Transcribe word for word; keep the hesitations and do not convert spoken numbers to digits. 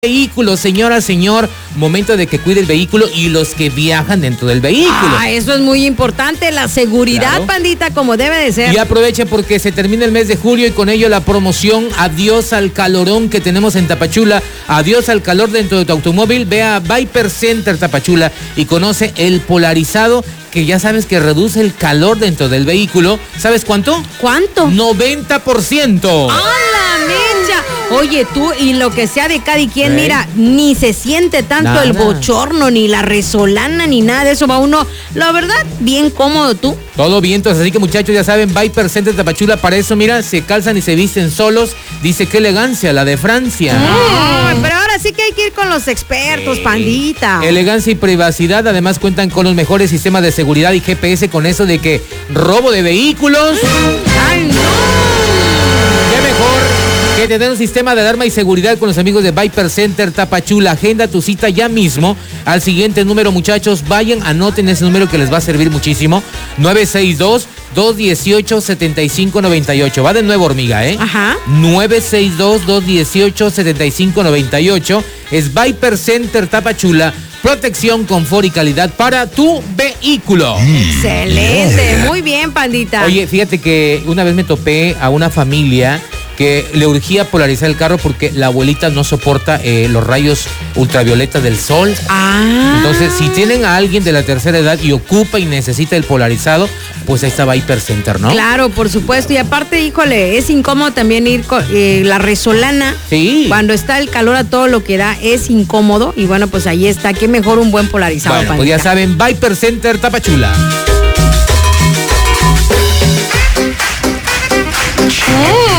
Vehículo, señora, señor, momento de que cuide el vehículo y los que viajan dentro del vehículo. Ah, eso es muy importante, la seguridad, claro. Pandita, como debe de ser. Y aproveche porque se termina el mes de julio y con ello la promoción Adiós al calorón que tenemos en Tapachula. Adiós al calor dentro de tu automóvil. Ve a Viper Center Tapachula y conoce el polarizado, que ya sabes que reduce el calor dentro del vehículo. ¿Sabes cuánto? ¿Cuánto? noventa por ciento. ¡A la mecha! Oye, tú, y lo que sea de cada y quien, ¿Eh? Mira, ni se siente tanto nada. El bochorno, ni la resolana, ni nada de eso. Va uno, la verdad, bien cómodo tú. Todo vientos, así que muchachos, ya saben, Viper Center Tapachula, para eso, mira, se calzan y se visten solos. Dice, qué elegancia, la de Francia. Ay, pero ahora sí que hay que ir con los expertos, sí. Pandita. Elegancia y privacidad, además cuentan con los mejores sistemas de seguridad y G P S, con eso de que robo de vehículos. ¡Ay, no! ¡Qué mejor que tener un sistema de alarma y seguridad con los amigos de Viper Center Tapachula! Agenda tu cita ya mismo al siguiente número, muchachos. Vayan, anoten ese número que les va a servir muchísimo. nueve seis dos, dos uno ocho, siete cinco nueve ocho. Va de nuevo, hormiga, ¿eh? Ajá. nueve seis dos, dos uno ocho, siete cinco nueve ocho. Es Viper Center Tapachula. Protección, confort y calidad para tu vehículo. Excelente, muy bien, Pandita. Oye, fíjate que una vez me topé a una familia que le urgía polarizar el carro porque la abuelita no soporta eh, los rayos ultravioletas del sol. Ah. Entonces, si tienen a alguien de la tercera edad y ocupa y necesita el polarizado, pues ahí está Viper Center, ¿no? Claro, por supuesto. Y aparte, híjole, es incómodo también ir con eh, la resolana. Sí. Cuando está el calor a todo lo que da, es incómodo. Y bueno, pues ahí está. Qué mejor un buen polarizado. Bueno, pues ya saben, Viper Center Tapachula. Mm.